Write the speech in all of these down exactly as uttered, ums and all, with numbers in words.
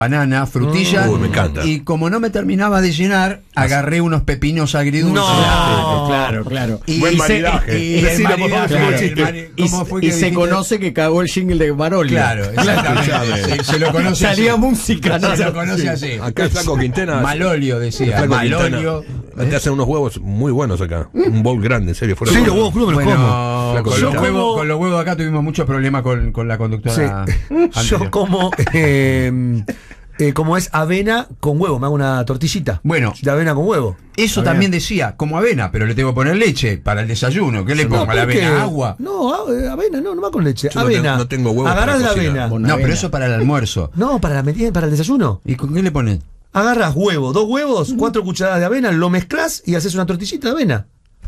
banana, frutilla, uh, me encanta. Y como no me terminaba de llenar, agarré unos pepinos agridulces. No, claro, claro. Y, Buen y se, maridaje. y, y, el maridaje, claro. el mari- Y, ¿cómo fue y que se dijiste? conoce que cagó el jingle de Marolio. Claro, exactamente. se, se lo conoce Salía así. música, ¿no? Se lo conoce así. Acá el Flaco Quintana. Malolio decía. Flaco Malolio. Quintana, te hacen unos huevos muy buenos acá. Un bowl grande, en serio. Fuera Sí, de los broma. huevos crudos me los Bueno, como. Flaco con, Quintana. los huevos, con los huevos acá tuvimos muchos problemas con, con la conductora. Sí. anterior. Yo como eh, eh, como es avena con huevo, me hago una tortillita. Bueno. de avena con huevo. Eso Avena. también decía, como avena, pero le tengo que poner leche para el desayuno. ¿Qué le pongo a la ¿por qué? avena? ¿Agua? No, a- avena, no, no va con leche. Yo no avena. tengo- no tengo huevos Agarrás para la cocinar. avena. Con No, avena. pero eso para el almuerzo. No, para la merienda, para el desayuno. ¿Y con qué le pones? Agarras huevo, dos huevos, cuatro cucharadas de avena, lo mezclas y haces una tortillita de avena.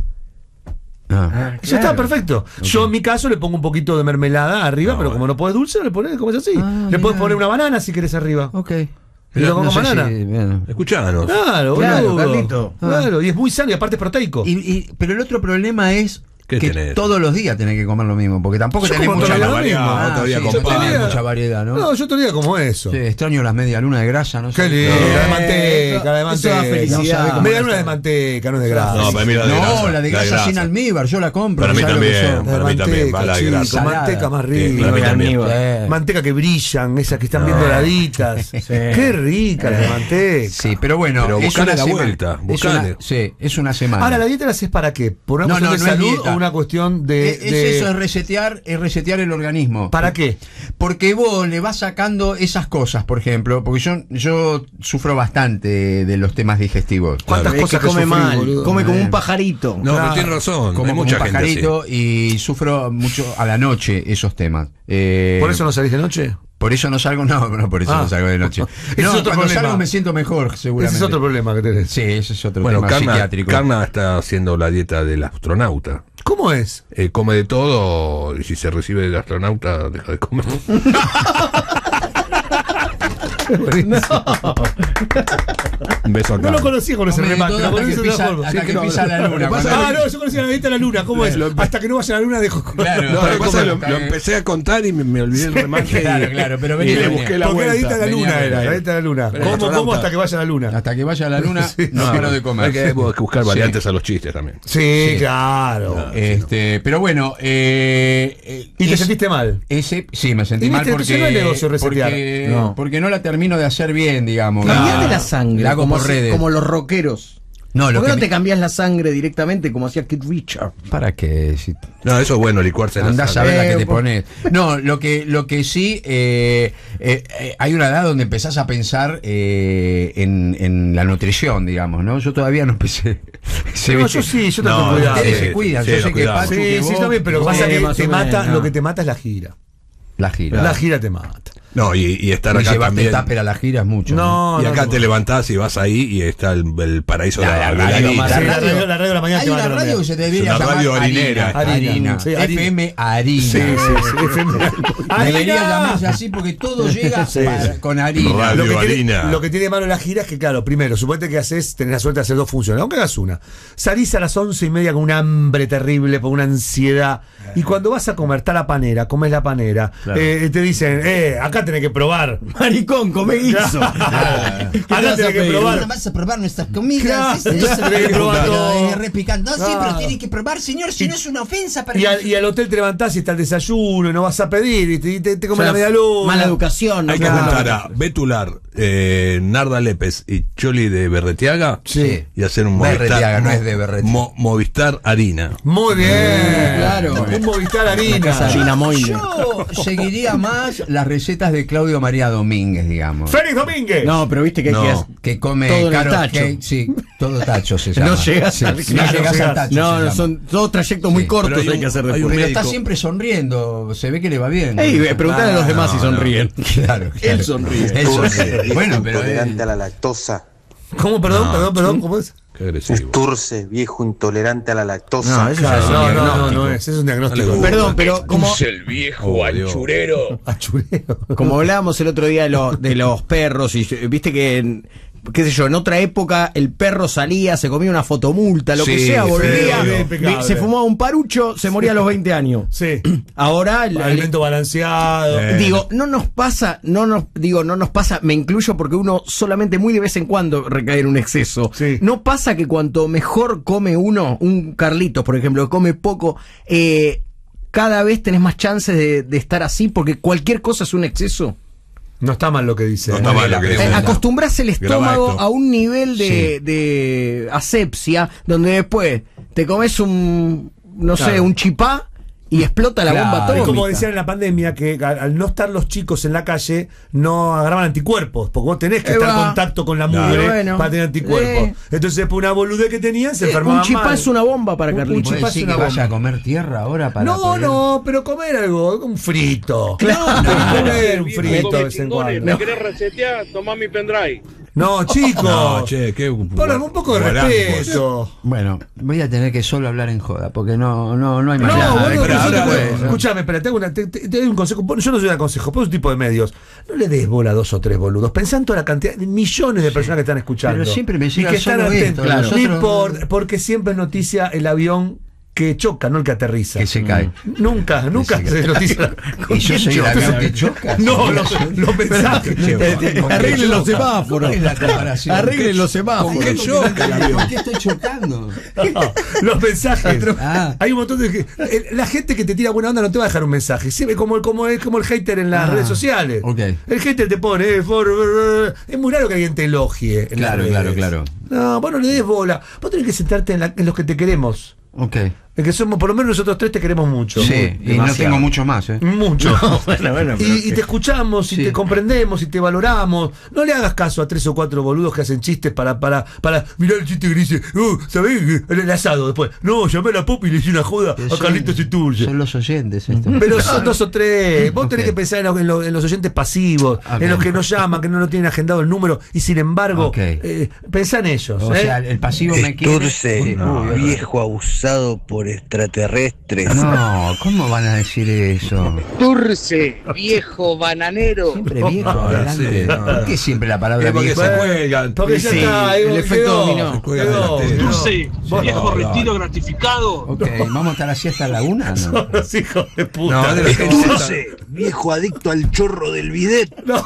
Ah. Eso está perfecto. Yo en mi caso le pongo un poquito de mermelada arriba, No, pero bueno. como no podés dulce, le pones, comes así. Ah, le puedes mirá. poner una banana si querés arriba. Ok. ¿Y lo como No sé banana? si- bueno. Escuchanos. Claro, Claro, boludo. Carlito. Claro, y es muy sano y aparte es proteico. Y, y- pero el otro problema es ¿Qué que tenés? todos los días tenés que comer lo mismo, porque tampoco Yo tenés como mucha todo lo variedad. mismo. Ah, Otro día sí, con no pan. tenés mucha variedad, ¿no? No, yo te diría como eso. Sí, extraño las media luna de grasa, ¿no? Qué sé. lindo, Eh, la de manteca, la de eso da manteca. felicidad. No sabe cómo- Media luna de manteca, no es de grasa. No, para mí la de grasa. No, la de grasa sin almíbar, yo la compro. Para ¿no mí sabes lo que también. son? La de Para mí también, va la de chico, grasa. manteca más Sí, rica. para mí también. Eh. Manteca que brillan, esas que están bien doraditas. Qué rica la de manteca. Sí, pero bueno, Pero es buscale una la semana. vuelta, Es buscale. una, sí, es una semana. Ahora, ¿la dieta la haces para qué? ¿Por una No, cuestión no, de no es salud dieta. o una cuestión de. Es, es de- eso, es resetear, es resetear el organismo. ¿Para qué? Porque vos le vas sacando esas cosas, por ejemplo, porque yo, yo sufro bastante de los temas digestivos. ¿Cuántas Es cosas que que come sufrí, mal, boludo? come como Eh. un pajarito. No, Claro. pero tienes razón. Como Hay mucha un gente así. pajarito y sufro mucho a la noche esos temas. Eh, ¿Por eso no salís de noche? por eso no salgo, no, no por eso Ah. no salgo de noche. Ese No, es otro cuando problema. salgo me siento mejor, seguramente. Ese es otro problema que tenés. Sí, ese es otro Bueno, tema Carna, psiquiátrico. Carna está haciendo la dieta del astronauta. ¿Cómo es? Eh, come de todo y si se recibe de astronauta deja de comer. Un beso acá. No lo conocía con ese Come de remate. todo Lo hasta conocí que de otra pisa- forma. hasta Sí, que no, pisa no. la luna. Lo que pasa- Cuando- Ah, no, yo conocía la dieta de la luna. ¿Cómo es? Hasta que no vaya a la luna dejo comer. Claro. No, Para lo, que pasa es que lo, comer, lo está empecé a contar y me, me olvidé el remate. Claro, claro, pero y venía, le venía. busqué la Porque la vuelta. dieta de la Venía, luna venía. era, la dieta de la luna. Pero ¿Cómo, astronauta. ¿Cómo hasta que vaya a la luna? Hasta que vaya a la luna, Sí. no paro de comer. Hay que buscar variantes a los chistes también. Sí, Sí. claro. Este, pero bueno, eh, eh, ¿Y te es- sentiste mal? Ese, sí, me sentí Y mal viste, porque, entonces no es negocio resetear. porque, No. porque no la termino de hacer bien, digamos. Cambiate Ah, la sangre, La hago como, por hace- redes. como los rockeros. No, lo ¿Por qué que no me- te cambias la sangre directamente como hacía Kid Richard? ¿Para qué? Si No, eso es bueno, licuarse la andás a sangre. ver la que Eh, te por- pones. No, lo que, lo que sí, eh, eh, eh, hay una edad donde empezás a pensar eh, en, en la nutrición, digamos, ¿no? Yo todavía no empecé. Se No, ve yo que- sí, yo tengo No, que cuidar. Ustedes sí, se cuidan, sí, yo nos sé que cuidamos. Pachu, Sí, que sí, vos- también, pero Sí, pasa que más te o mata, menos, lo no. que te mata es la gira. La gira. La gira te mata. No, y, y estar Y acá llevarte también. tupper a la gira es mucho. No, Y no, acá no. te levantás y vas ahí y está el, el paraíso de La- la, la de la radio guita. más- Sí, la radio- radio, la radio de la mañana Hay te va una a radio que se debería Es una llamar radio Harina. harinera. Harina, Harina. sí, harina. F M Harina. Sí, sí, sí, F M. Debería ¡Harina! llamarse así porque todo llega Sí, para- sí. con harina. Radio Lo que, tiene, harina. lo que tiene de malo la gira es que, claro, primero, suponete que haces, tenés la suerte de hacer dos funciones, aunque hagas una. Salís a las once y media con un hambre terrible, con una ansiedad. Y cuando vas a comer, está la panera, comes la panera. Eh, te dicen, eh, acá tenés que probar. Maricón, come guiso. Acá ¿Qué te vas a tenés que pedir? probar. Vas a probar nuestras Claro, comidas. tenés que probar todo. Es re picante. No, sí, Claro. pero tiene que probar, señor, si Y- no es una ofensa para Y el- al, y al hotel te levantás y está el desayuno y no vas a pedir y te, y te, te O comes sea, la media luna. mala educación. Hay ¿no? que Claro. juntar a Betular, eh, Narda Lépez y Choli de Berretiaga Sí. y hacer un Berretiaga, Movistar, no es de Berretiaga. Mo- Movistar Harina. Muy bien. Claro. Un Movistar harina. Harina Moine. Yo seguiría más las recetas de Claudio María Domínguez, digamos. Félix Domínguez. No, pero viste que hay No. que hacer- Que come Todo en el carrot tacho. cake, sí, todo tacho se llama. No llegas Sí, al- no claro, llegas llegas. al tacho. No, se no, llama. son todos trayectos muy Sí, cortos pero hay hay un- que hacer hay un después. Pero médico. está siempre sonriendo, se ve que le va bien. Ey, preguntale a los demás si no, no. sonríen. Claro, claro. Él sonríe. Él sonríe. Bueno, pero él- Intolerante a la lactosa. ¿Cómo? Perdón, No. perdón, perdón. ¿Cómo es? Qué agresivo. Turce, viejo intolerante a la lactosa. No, eso ya es un No, no, no, diagnóstico. no es. Es un diagnóstico. No le gusta. Perdón, pero como, el viejo Oh, Dios. anchurero. Achureo. como hablábamos el otro día de, los de los perros, y viste que qué sé yo, en otra época el perro salía, se comía una fotomulta, lo que Sí, sea, volvía, sí, vi- impecable. se fumaba un parucho, se moría a los veinte años. Sí. Ahora el- Alimento balanceado. Eh. digo, no nos pasa, no nos digo, no nos pasa, me incluyo porque uno solamente muy de vez en cuando recae en un exceso. Sí. No pasa que cuanto mejor come uno, un Carlitos, por ejemplo, que come poco, eh, cada vez tenés más chances de, de estar así, porque cualquier cosa es un exceso. No está mal lo que dice. No ¿eh? está mal lo que Eh, dice. Acostumbras el Graba estómago esto. a un nivel de, de asepsia, donde después te comes un, no sé, Claro. un chipá y explota la Claro. bomba Y atómica. Es como decían en la pandemia, que al, al no estar los chicos en la calle, no agarraban anticuerpos, porque vos tenés que Eh, estar en va. contacto con la Claro. mugre Bueno. para tener anticuerpos. Eh. Entonces, por una boludez que tenían, se Eh, enfermaban un chipá mal. es una bomba para Un- un Carlitos. chipá ¿Puedes es decir una que vaya bomba. a comer tierra ahora para No, poder- no, pero comer algo, un frito. Claro. Comer un frito de vez en cuando. ¿Me querés resetear? Tomá mi pendrive. No, chicos. No, che, qué. Ponle un poco de guarancos. respeto. Bueno, voy a tener que solo hablar en joda, porque no, no, no hay No, manera. boludo, de- pero pero yo te ahora- puedo- escuchame, espera, te, hago una- te- te- te doy un consejo. Yo no soy de consejo, pero es un tipo de medios. No le des bola a dos o tres boludos. Pensá en toda la cantidad de millones de personas que están escuchando. Pero siempre me y llega que están solo atentos. esto, Claro. nosotros- Ni por- porque siempre es noticia el avión que choca, no el que aterriza. que se cae. Nunca, nunca se se cae. noticia. Y yo soy el avión que choca. No, los, los mensajes. Arreglen los semáforos. ¿Cuál es la comparación? Arreglen los semáforos. ¿Con qué choca el avión? ¿Por qué estoy chocando? No, los mensajes. Ah. Hay un montón de que- el- la gente que te tira buena onda no te va a dejar un mensaje. Siempre como el como el, como el hater en las Ah, redes sociales. ok. El hater te pone eh, for- es muy raro que alguien te elogie en las Claro, redes. claro, claro. No, vos no le des bola. Vos tenés que sentarte en, la- en los que te queremos. Ok. En que somos, por lo menos nosotros tres te queremos mucho. Sí, Muy- y no demasiado. tengo mucho más, ¿eh? Mucho. bueno, bueno, pero y, y que- te escuchamos y Sí. te comprendemos y te valoramos. No le hagas caso a tres o cuatro boludos que hacen chistes para, para, para mirar el chiste que dice, oh, ¿sabés? El asado después. No, llamé a la Popi y le hice una joda Pero a son- Carlitos y Turce. Son los oyentes esto. Pero son dos o tres. Vos tenés Ok. que pensar en, lo- en lo- en los oyentes pasivos, Ok. en los que no llaman, que no, no tienen agendado el número, y sin embargo, Ok. eh, pensá en ellos. O ¿eh? sea, el pasivo me quiere. Esturce, No, viejo abusado por extraterrestres. no, ¿cómo van a decir eso? Turce, viejo bananero. Siempre viejo, No, adelante. sí, no. ¿Por qué siempre la palabra Es porque viejo? se cuelgan. Porque ya Sí, está, el ahí efecto quedó, dominó. Se cuelgan quedó, de la tele. quedó. Turce, Vos- viejo no, retiro no. gratificado. Ok, ¿vamos a estar así hasta la una? No. Son los hijos de puta. No, de los que Esturce, viejo adicto al chorro del bidet. No,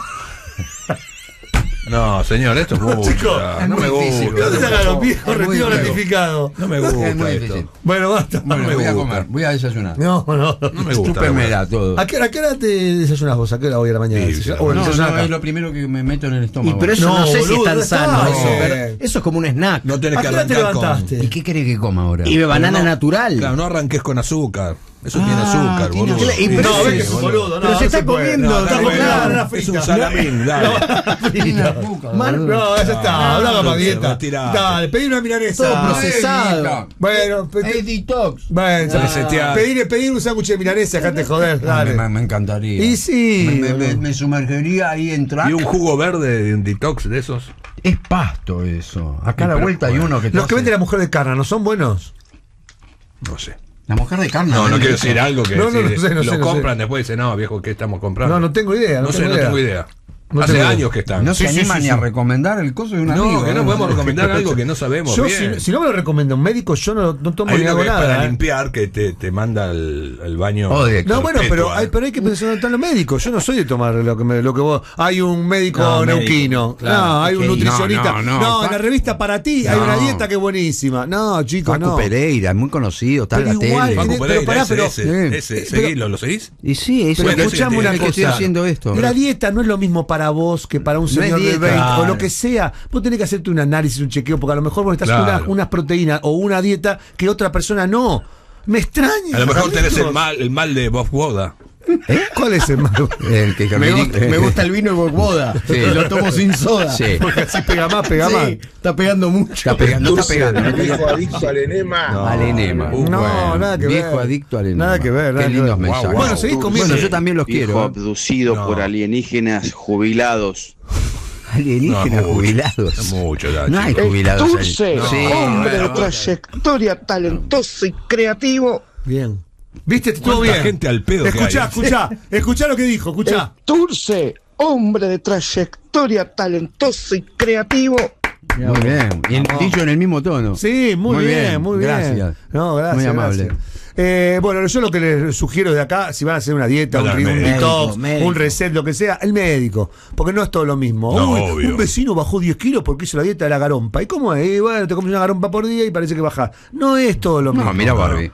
No, señor, esto es mucho. chicos, No es me muy difícil, gusta. ¿dónde sacan los viejos Es muy retiro difícil. gratificado? No me Es muy gusta difícil. esto. Bueno, basta. Bueno, me voy a gusta. comer, voy a desayunar. No, no. No me gusta. Chúpemela todo. ¿A qué, hora- a qué hora te desayunas vos? ¿A qué hora hoy a la mañana? Sí, ¿Desayunas? sí, ¿O No, desayunás no, acá? es lo primero que me meto en el Y estómago. pero eso no, No, sé si boludo, es tan no está sano. Eso, bien. pero eso es como un snack. No tenés ¿A que qué hora te arrancar con. levantaste? ¿Y qué querés que coma ahora? Y banana no- natural. Claro, no arranques con azúcar. Eso tiene Ah, azúcar, tiene boludo. azúcar. Y pero No, sí, ves que es un boludo. No, Pero no se está puede. comiendo, No, está está comiendo. comiendo una Es frita. un salamín, dale. Tiene azúcar, Mar- boludo. No, ya está, hablaba para dieta. retirate. Dale, pedí una milanesa. Todo No es procesado. dieta. Bueno, pe- Es detox. bueno, Resetear. pedir, pedir un sándwich de milanesa, dejate de joder, Ah, dale. me, me encantaría. Y sí, Me, me- boludo. me- me sumergiría ahí en track. Y un jugo verde de un detox de esos. Es pasto eso. Acá a la Pero, vuelta hay bueno. uno que te Los que hace- vende la mujer de carne, ¿no son buenos? No sé. La mujer de carne. No, no vende quiero eso. decir algo que No, no, no si sé, no lo sé, no compran sé. después y dicen, no, viejo, ¿qué estamos comprando? No, no tengo idea. No, No, sé, tengo no idea. tengo idea. No Hace tengo idea. años que están. No Sí, se sí, animan sí, ni sí. a recomendar el coso de un No, amigo. que no ¿eh? podemos recomendar algo que no sabemos Yo, bien. si, si no me lo recomienda un médico, yo no, no tomo Hay ni uno hago que es para nada. ¿eh? limpiar que te, te manda al, al baño. Oh, de- No, bueno, pero perpetua. hay, pero hay que pensar en los médicos. Yo no soy de tomar lo que, me, lo que vos. Hay un médico No, neuquino. médico, claro. No, hay un Ok. nutricionista. No, No, no, no. en la revista Para Ti hay No. una dieta que es buenísima. No, chicos, Paco no. Pereira, es muy conocido, está Pero en la igual, tele. Paco Pero Pereira, pará, ese, pero- ese, Sí. ese, Pero- seguilo, ¿lo seguís? Y sí, eso Pero Bueno, es escuchame ese una el que estoy cosa. haciendo esto. La dieta no es lo mismo para vos que para un No es señor de dieta. veinte o Claro. lo que sea. Vos tenés que hacerte un análisis, un chequeo, porque a lo mejor vos necesitas Claro. una- unas proteínas o una dieta que otra persona no. Me extraña. A lo mejor tenés el Carlitos. mal, el mal de Bob Woda. ¿Cuál es el malo? El que Me gusta, me gusta el vino de boda. Sí. Lo tomo sin soda. Sí. Porque así pega más, pega Sí, más. está pegando mucho. Está pegando, está pegando. no pega- adicto al enema. Al enema. Uh, No, Bueno, nada que ver. viejo adicto al enema. Nada que ver, nada Qué que lindos ver. mensajes. Guau, guau. Bueno, seguís comiendo. Bueno, yo también los Viejo quiero. ¿eh? abducido No. por alienígenas jubilados. Alienígenas No, mucho. jubilados. Es mucho, ya, No hay chicos. jubilados ahí. Turce, No. Sí, hombre de bueno, trayectoria talentoso y creativo. Bien. ¿Viste? Estuvo ¿Cuánta bien. gente al pedo que Escuchá, hay? escuchá. Escuchá lo que dijo, escuchá. Turce, hombre de trayectoria talentoso y creativo. Muy bien. Y el dicho en el mismo tono. Sí, muy, Muy bien, bien, muy bien. gracias. No, gracias. Muy amable. gracias. Eh, bueno, yo lo que les sugiero de acá, si van a hacer una dieta, Bueno, un, el un médico, detox, médico. un reset, lo que sea, el médico. Porque no es todo lo mismo. No, Uy, obvio. un vecino bajó diez kilos porque hizo la dieta de la garompa. ¿Y cómo es? Y bueno, te comes una garompa por día y parece que bajás. No es todo lo mismo. No, mira Barbie.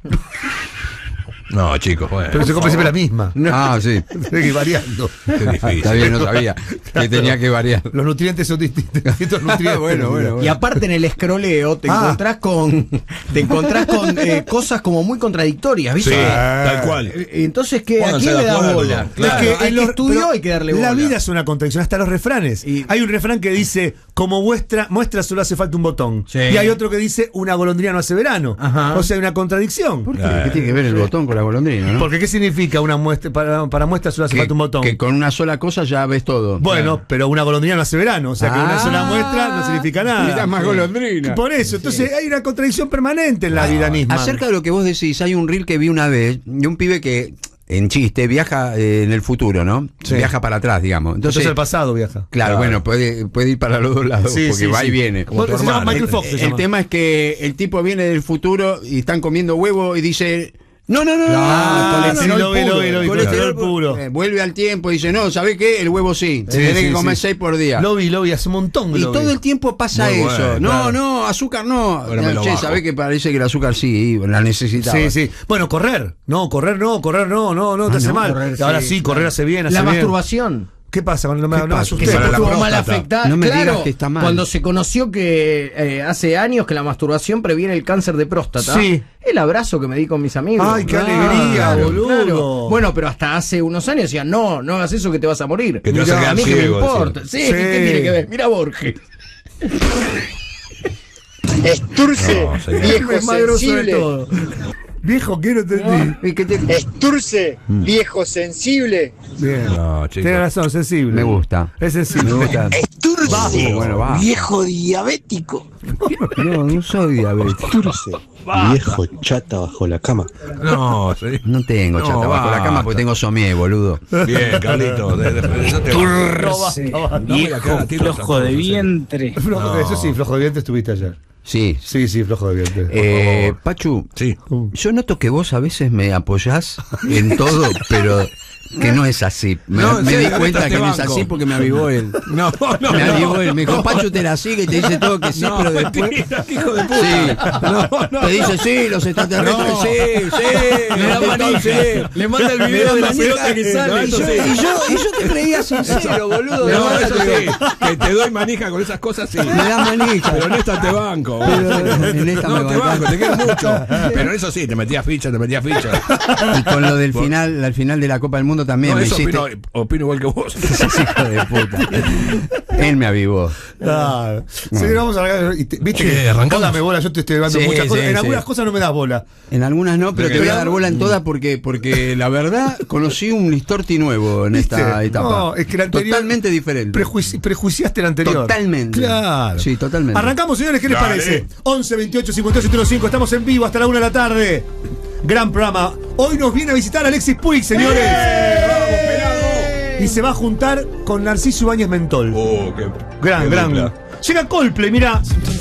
No, chicos, bueno. Pero se come siempre la misma. Ah, sí. Tiene que ir variando. Qué difícil. Está bien, no sabía que tenía que variar. Los nutrientes son distintos. distintos nutrientes. Bueno, bueno, bueno. Y aparte en el escroleo te Ah. encontrás con te encontrás con eh, cosas como muy contradictorias, ¿viste? Sí, tal cual. Eh, Entonces, ¿qué, ¿a Pónganse quién de le da acuerdo. bola? Claro. Claro, Es que al en que los- estudió pero hay que darle bola. La vida es una contradicción, hasta los refranes. Y- hay un refrán que dice, como muestra, muestra solo hace falta un botón. Sí. Y hay otro que dice, una golondrina no hace verano. Ajá. O sea, hay una contradicción. ¿Por qué? ¿Qué tiene que ver el botón con la golondrina, no? Porque ¿qué significa una muestra? Para, para muestra solo hace que, falta un botón. que con una sola cosa ya ves todo. Bueno, Claro. pero una golondrina no hace verano. O sea, que una Ah. sola muestra no significa nada. Mirá más golondrina. Por eso, entonces hay una contradicción permanente en la vida misma. Acerca de lo que vos decís, hay un reel que vi una vez de un pibe que, en chiste, viaja eh, en el futuro, ¿no? Sí. Viaja para atrás, digamos. Entonces Entonces, el pasado viaja. claro, bueno, puede, puede ir para los dos lados, Sí, porque sí, va sí. y viene. Como tu tu se llama hermano. Michael Fox. se El llama. tema es que el tipo viene del futuro y están comiendo huevo y dice... No, no, no, no, Ah, no, sí, no, lo vi, lo vi, lo vi, colesterol puro. Eh, vuelve al tiempo y dice, no, ¿sabés qué? El huevo sí, Sí, tenés sí, que comer sí. seis por día. Lo vi, lo vi, hace un montón. Y lo todo vi. el tiempo pasa Muy eso. bueno, no, claro. no, azúcar no. Ahora me lo Che, bajo. ¿sabés que parece que el azúcar sí, la necesitaba? Sí, sí. Bueno, correr. No, correr no, correr no, no, no, te Ah, hace no, mal. correr, Ahora sí, sí, correr hace bien, hace La bien. masturbación. ¿Qué pasa? Cuando no me, ¿Qué no me pasa? asusté. Que se Para la estuvo mal próstata. afectada. No me Claro, digas que está mal. Cuando se conoció que eh, hace años que la masturbación previene el cáncer de próstata. Sí. El abrazo que me di con mis amigos. Ay, qué alegría, boludo. Bueno, pero hasta hace unos años decían, no, no hagas eso que te vas a morir. Que te vas a Mirá, quedar a mí que me ciego, importa. decían. Sí, Sí. ¿qué tiene que ver? Mira Borges. Esturce, No, señor. viejo Es más grosso de sensible. todo. Viejo, ¿qué no entendí? ¿Y qué te- Esturce, viejo sensible. Bien. No, chicos. Tienes razón, sensible. Me gusta. Es sensible. Me gusta. Esturce, Bueno, va. viejo diabético. No, no soy diabético. Esturce, viejo chata bajo la cama. No, sí. No tengo chata No, bajo la cama basta. porque tengo somier, boludo. Bien, Carlito. de- de- de- no te No voy a quedar a ti, Flojo de tampoco, vientre. Flojo- No. Eso sí, flojo de vientre estuviste ayer. Sí. Sí, sí, flojo de vientre. Eh, Pachu, Sí. yo noto que vos a veces me apoyás en todo, pero que no es así. Me, No, en me serio, di cuenta te que no es banco. así porque me avivó él. No, no, Me no. avivó él. Me dijo, Pachu te la sigue y te dice todo que sí, No, pero después. mentira, qué hijo de puta. Sí. No, no, Te dice, sí, los extraterrestres, No. sí, sí. Le da manija. Le manda el video de la pelota que sale, No, y, eso yo, sí. y, yo, y yo te creía sincero, boludo. No, de eso verdad te digo. sí. Que te doy manija con esas cosas, sí. Me das manija. Pero en esta te banco. Pero en esta me no, te bancás. banco, te quiero mucho. Pero en eso sí, te metías ficha, te metías ficha. Y con lo del final, al final de la Copa del Mundo también No, me eso hiciste. opino, opino igual que vos. Sos hijo de puta. Él me avivó. Claro. Sí, vamos a arrancar. y te- ¿Viste? ¿Qué, arrancamos? Dame bola, yo te estoy dando Sí, muchas sí, cosas. En sí. algunas cosas no me das bola. En algunas no, pero Pero te voy a que- dar bola en todas porque, porque la verdad conocí un Listorti nuevo en esta ¿Viste? etapa. No, es que el anterior. Totalmente diferente. Prejuici- prejuiciaste el anterior. Totalmente. Claro. Sí, totalmente. Arrancamos, señores, ¿qué les Dale. parece? once veintiocho cincuenta y ocho cinco, estamos en vivo hasta la una de la tarde. Gran programa. Hoy nos viene a visitar Alexis Puig, señores. ¡Vamos, pelado! Y se va a juntar con Narciso Ibáñez Mentol. Oh, qué, Gran, qué gran. dupla. Llega Coldplay, mira.